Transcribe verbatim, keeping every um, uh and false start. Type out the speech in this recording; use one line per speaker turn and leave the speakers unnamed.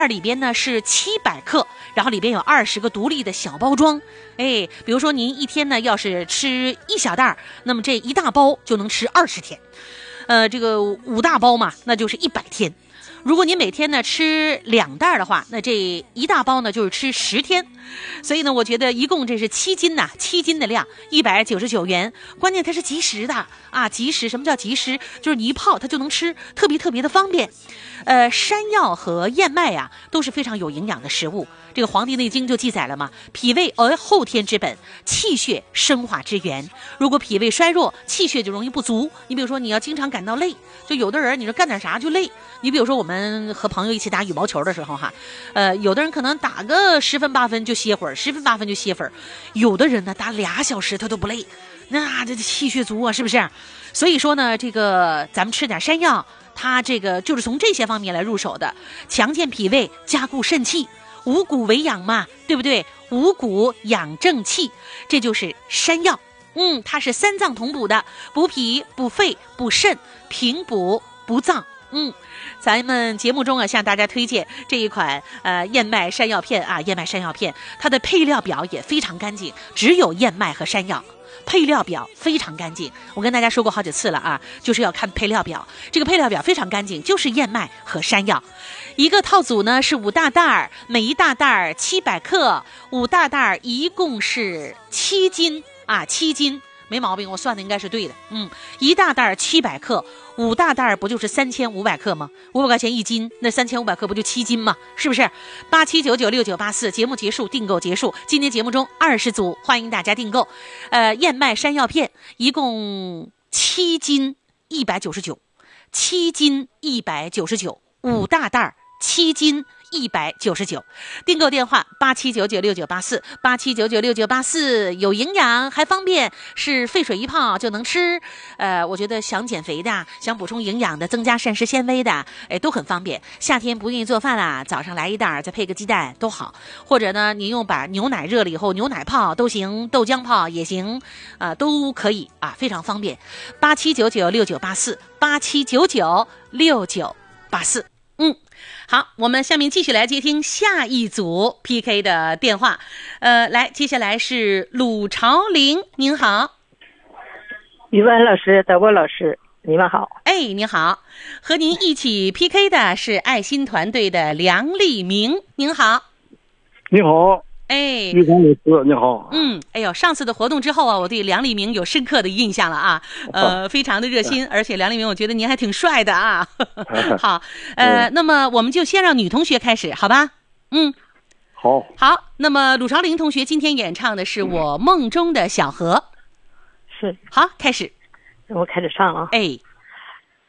里边呢是七百克，然后里边有二十个独立的小包装。哎，比如说您一天呢要是吃一小袋，那么这一大包就能吃二十天。呃，这个五大包嘛，那就是一百天。如果您每天呢吃两袋的话，那这一大包呢就是吃十天。所以呢，我觉得一共这是七斤呐、啊，七斤的量，一百九十九元。关键它是即食的啊，即食。什么叫即食？就是你一泡它就能吃，特别特别的方便。呃，山药和燕麦呀、啊、都是非常有营养的食物。这个《黄帝内经》就记载了嘛，脾胃为后天之本，气血生化之源。如果脾胃衰弱，气血就容易不足。你比如说，你要经常感到累，就有的人你说干点啥就累。你比如说，我们和朋友一起打羽毛球的时候哈，呃，有的人可能打个十分八分就歇会儿，十分八分就歇会儿，有的人呢打俩小时他都不累，那这气血足啊，是不是？所以说呢，这个咱们吃点山药，它这个就是从这些方面来入手的，强健脾胃，加固肾气。五谷为养嘛，对不对？五谷养正气，这就是山药。嗯，它是三脏同补的，补脾、补肺、补肾，平补补脏。嗯，咱们节目中啊，向大家推荐这一款呃燕麦山药片啊，燕麦山药片，它的配料表也非常干净，只有燕麦和山药。配料表非常干净，我跟大家说过好几次了啊，就是要看配料表。这个配料表非常干净，就是燕麦和山药。一个套组呢是五大袋，每一大袋七百克，五大袋一共是七斤啊，七斤没毛病，我算的应该是对的。嗯，一大袋七百克，五大袋不就是三千五百克吗？五百块钱一斤，那三千五百克不就七斤吗？是不是？八七九九六九八四，节目结束，订购结束。今天节目中二十组，欢迎大家订购。呃，燕麦山药片一共七斤一百九十九，七斤一百九十九，五大袋七斤。一百九十九，订购电话八七九九六九八四，八七九九六九八四，有营养还方便，是沸水一泡就能吃。呃，我觉得想减肥的，想补充营养的，增加膳食纤维的，哎，都很方便。夏天不愿意做饭啦，早上来一袋，再配个鸡蛋都好。或者呢，你用把牛奶热了以后，牛奶泡都行，豆浆泡也行，啊、呃，都可以啊，非常方便。八七九九六九八四，八七九九六九八四。嗯，好，我们下面继续来接听下一组 P K 的电话。呃，来，接下来是鲁朝林，您好。
于文老师、德国老师，你们好。
哎，你好，和您一起 P K 的是爱心团队的梁立明，您好。
你好。
哎，
于光老师，你好。
嗯，哎呦，上次的活动之后啊，我对梁立明有深刻的印象了啊，呃，非常的热心，而且梁立明，我觉得您还挺帅的啊。好，呃，那么我们就先让女同学开始，好吧？嗯，
好。
好，那么鲁朝林同学今天演唱的是我梦中的小河。
是。
好，开始。
我开始唱啊。
哎。